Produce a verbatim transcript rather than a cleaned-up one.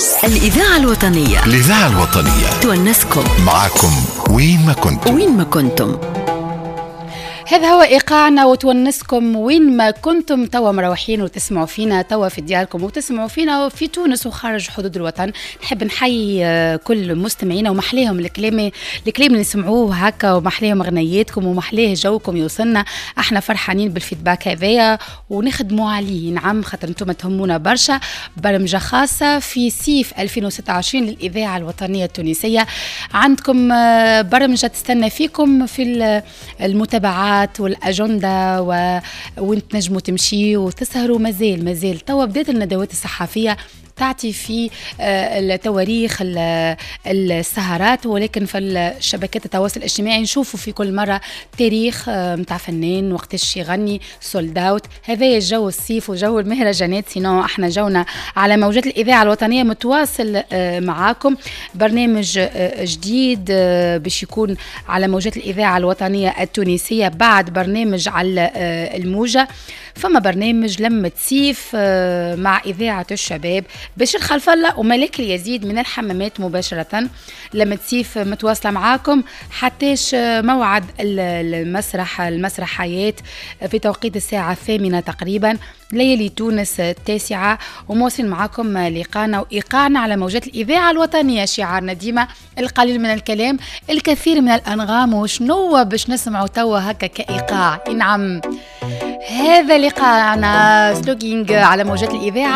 الإذاعة الوطنية الإذاعة الوطنية تونسكم معكم وين ما كنتم وين ما كنتم. هذا هو إيقاعنا وتونسكم وين ما كنتم. توا مروحين وتسمعوا فينا توا في دياركم وتسمعوا فينا في تونس وخارج حدود الوطن. نحب نحيي كل مستمعينا ومحليهم الكلام الكلام اللي نسمعوه هكا ومحليهم أغنياتكم ومحليه جوكم يوصلنا. احنا فرحانين بالفيدباك هذايا ونخدموا عليه. نعم خاطر انتم تهمونا برشا. برمجة خاصة في صيف ألفين وستة وعشرين للإذاعة الوطنية التونسية. عندكم برمجة تستنى فيكم في المتابعات والأجندة و... وانت نجموا تمشي وتسهروا. مازال مازال توا بدأت الندوات الصحفية تعطي في التواريخ السهرات، ولكن في شبكات التواصل الاجتماعي نشوفوا في كل مرة تاريخ متاع فنان وقتاش يغني سولد اوت. هذا جو الصيف وجو المهرجانات. سينو احنا جونا على موجات الإذاعة الوطنية متواصل معاكم. برنامج جديد باش يكون على موجات الإذاعة الوطنية التونسية بعد برنامج على الموجة. فما برنامج لما تسيف مع إذاعة الشباب بشير خلف الله وملك اليزيد من الحمامات مباشرة. لما تسيف متواصلة معاكم حتىش موعد المسرح المسرحيات في توقيت الساعة الثامنة تقريبا ليالي تونس التاسعة. ومواصل معاكم لقانا وإيقاعنا على موجات الإذاعة الوطنية. شعارنا ديما القليل من الكلام الكثير من الأنغام. وشنو باش نسمعوا توا هكا كإيقاع؟ نعم هذا لقاءنا سلوغينج على موجات الإذاعة